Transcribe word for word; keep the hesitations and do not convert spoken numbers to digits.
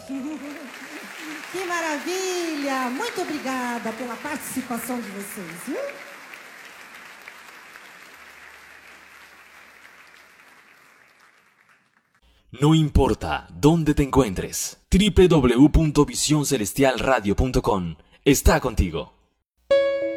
Que maravilha! Muito obrigada pela participação de vocês, viu? No importa dónde te encuentres, doble u doble u doble u punto visión celestial radio punto com está contigo.